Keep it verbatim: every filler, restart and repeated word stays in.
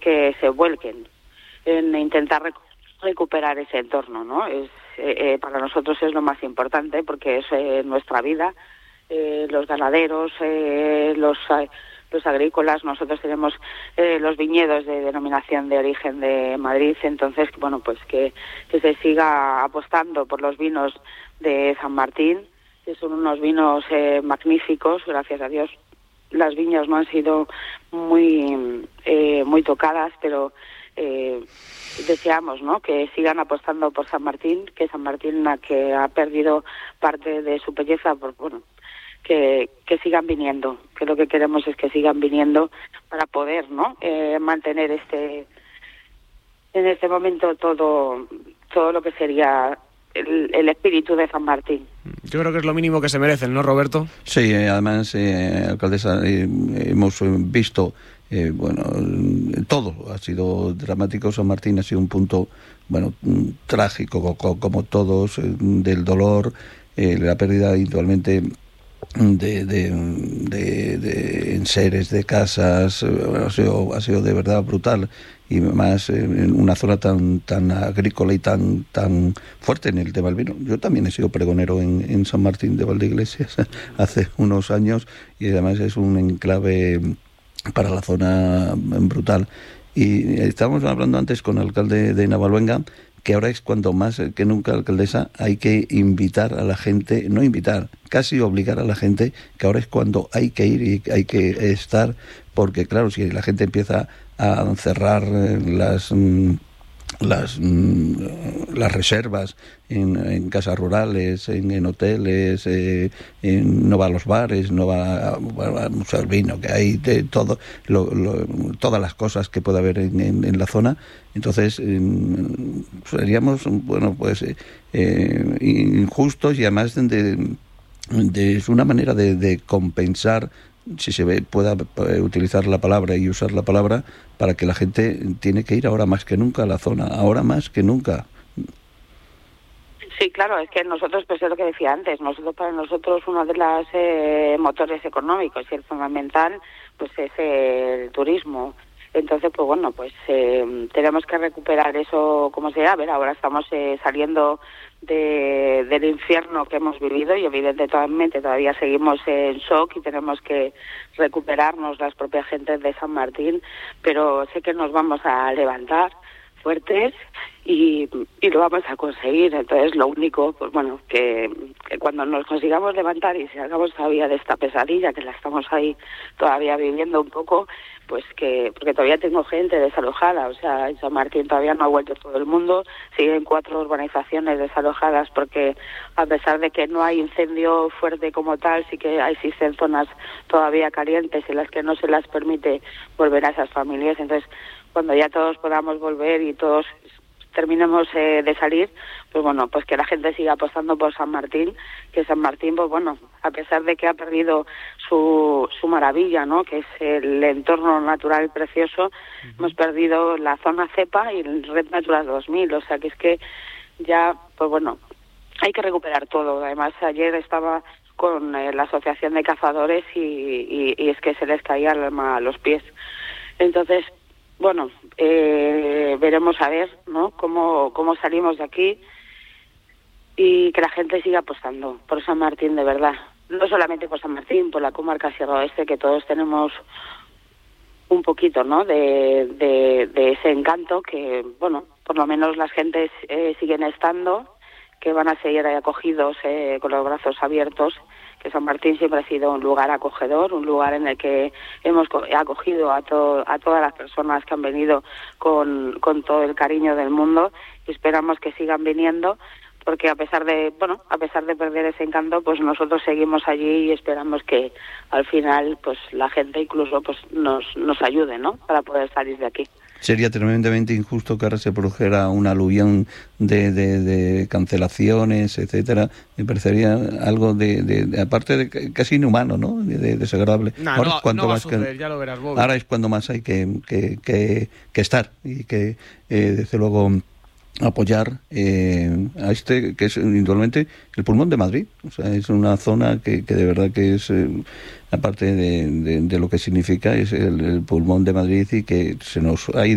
que se vuelquen en intentar rec- recuperar ese entorno, ¿no? Es, eh, eh, para nosotros es lo más importante porque es eh, nuestra vida. Eh, los ganaderos, eh, los eh, los agrícolas, nosotros tenemos eh, los viñedos de denominación de origen de Madrid, entonces, bueno, pues que, que se siga apostando por los vinos de San Martín, que son unos vinos eh, magníficos, gracias a Dios. Las viñas no han sido muy eh, muy tocadas, pero eh, deseamos, ¿no?, que sigan apostando por San Martín, que San Martín, que ha perdido parte de su belleza, por, bueno, que, que sigan viniendo, que lo que queremos es que sigan viniendo para poder, ¿no?, eh, mantener este en este momento todo todo lo que sería el, el espíritu de San Martín. Yo creo que es lo mínimo que se merecen, ¿no, Roberto? Sí, eh, además, eh, alcaldesa, eh, hemos visto, eh, bueno, todo ha sido dramático. San Martín ha sido un punto, bueno, trágico, como, como todos, eh, del dolor, eh, la pérdida individualmente de, de, de, de enseres, de casas, bueno, ha sido, ha sido de verdad brutal, y más en una zona tan tan agrícola y tan tan fuerte en el tema del vino. Yo también he sido pregonero en, en San Martín de Valdeiglesias hace unos años, y además es un enclave para la zona brutal. Y estábamos hablando antes con el alcalde de Navaluenga, que ahora es cuando más que nunca, alcaldesa, hay que invitar a la gente, no invitar, casi obligar a la gente, que ahora es cuando hay que ir y hay que estar, porque claro, si la gente empieza a cerrar las las las reservas en, en casas rurales, en, en hoteles, eh, en, no va a los bares, no va a, a museo del vino, que hay de todo, lo, lo, todas las cosas que puede haber en, en, en la zona. Entonces eh, seríamos, bueno, pues eh, injustos, y además de, de, es una manera de, de compensar, si se ve, pueda utilizar la palabra y usar la palabra, para que la gente tiene que ir ahora más que nunca a la zona, ahora más que nunca. Sí, claro, es que nosotros, pues es lo que decía antes, nosotros para nosotros uno de los eh, motores económicos y el fundamental, pues es el turismo. Entonces, pues bueno, pues eh, tenemos que recuperar eso como sea. A ver, ahora estamos eh, saliendo de, del infierno que hemos vivido, y evidentemente todavía seguimos en shock y tenemos que recuperarnos las propias gentes de San Martín, pero sé que nos vamos a levantar fuertes y, y lo vamos a conseguir. Entonces, lo único, pues bueno, que, que cuando nos consigamos levantar y salgamos todavía de esta pesadilla, que la estamos ahí todavía viviendo un poco, pues que, porque todavía tengo gente desalojada, o sea, en San Martín todavía no ha vuelto todo el mundo, siguen cuatro urbanizaciones desalojadas, porque a pesar de que no hay incendio fuerte como tal, sí que existen zonas todavía calientes en las que no se las permite volver a esas familias. Entonces, cuando ya todos podamos volver y todos terminemos eh, de salir, pues bueno, pues que la gente siga apostando por San Martín, que San Martín, pues bueno, a pesar de que ha perdido su, su maravilla, ¿no?, que es el entorno natural precioso, uh-huh. Hemos perdido la zona cepa y el Red Natural dos mil, o sea que es que ya, pues bueno, hay que recuperar todo. Además, ayer estaba con eh, la Asociación de Cazadores y, y, y es que se les caía el alma a los pies. Entonces, bueno, eh, veremos a ver, ¿no?, cómo, cómo salimos de aquí, y que la gente siga apostando por San Martín de verdad. No solamente por San Martín, por la comarca Sierra Oeste, que todos tenemos un poquito, ¿no?, de, de, de ese encanto, que, bueno, por lo menos las gentes eh, siguen estando, que van a seguir ahí acogidos eh, con los brazos abiertos, que San Martín siempre ha sido un lugar acogedor, un lugar en el que hemos acogido a, to- a todas las personas que han venido con, con todo el cariño del mundo, y esperamos que sigan viniendo, porque a pesar de, bueno, a pesar de perder ese encanto, pues nosotros seguimos allí y esperamos que al final, pues la gente incluso pues nos, nos ayude, ¿no?, para poder salir de aquí. Sería tremendamente injusto que ahora se produjera una aluvión de, de, de cancelaciones, etcétera. Me parecería algo de, de, de aparte de casi inhumano, ¿no?, de, de desagradable. No, ahora no, es cuando no va más a suceder, que, ya lo verás, Bobby. Ahora es cuando más hay que, que, que, que estar y que, eh, desde luego, apoyar eh, a este, que es indudablemente el pulmón de Madrid. O sea, es una zona que, que de verdad que es, eh, aparte de, de, de lo que significa, es el, el pulmón de Madrid, y que se nos ha ido